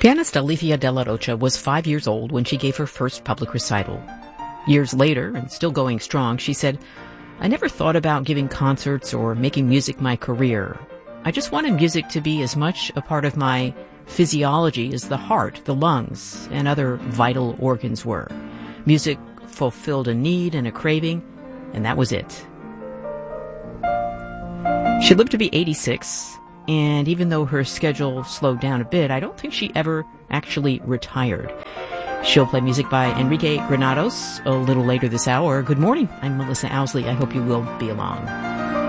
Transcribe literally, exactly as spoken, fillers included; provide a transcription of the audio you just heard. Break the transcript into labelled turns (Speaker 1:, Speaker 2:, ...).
Speaker 1: Pianist Alithia de la Rocha was five years old when she gave her first public recital. Years later, and still going strong, she said, "I never thought about giving concerts or making music my career. I just wanted music to be as much a part of my physiology as the heart, the lungs, and other vital organs were. Music fulfilled a need and a craving, and that was it." She lived to be eighty-six, and even though her schedule slowed down a bit, I don't think she ever actually retired. She'll play music by Enrique Granados a little later this hour. Good morning. I'm Melissa Owsley. I hope you will be along.